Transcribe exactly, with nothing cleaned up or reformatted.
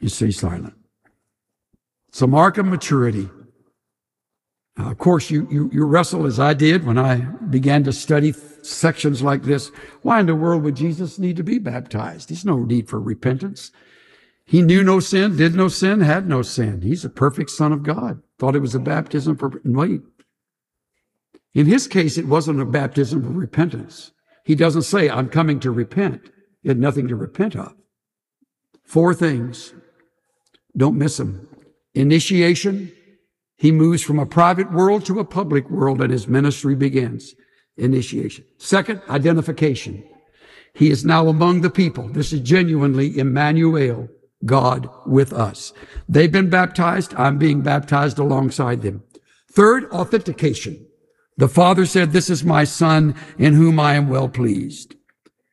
You stay silent. It's a mark of maturity. Uh, of course, you, you, you wrestle as I did when I began to study sections like this. Why in the world would Jesus need to be baptized? There's no need for repentance. He knew no sin, did no sin, had no sin. He's a perfect Son of God. Thought it was a baptism for, wait. In his case, it wasn't a baptism of repentance. He doesn't say, I'm coming to repent. He had nothing to repent of. Four things. Don't miss them. Initiation. He moves from a private world to a public world and his ministry begins. Initiation. Second, identification. He is now among the people. This is genuinely Emmanuel, God with us. They've been baptized. I'm being baptized alongside them. Third, authentication. The Father said, this is my Son in whom I am well pleased.